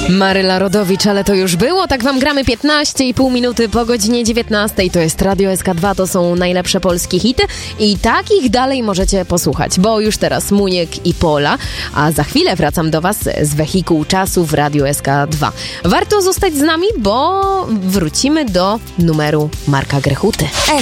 Maryla Rodowicz, ale to już było. Tak wam gramy 15,5 minuty po godzinie 19. To jest Radio SK2, to są najlepsze polskie hity i takich dalej możecie posłuchać, bo już teraz Muniek i Pola, a za chwilę wracam do was z wehikułu czasu w Radio SK2. Warto zostać z nami, bo wrócimy do numeru Marka Grechuty.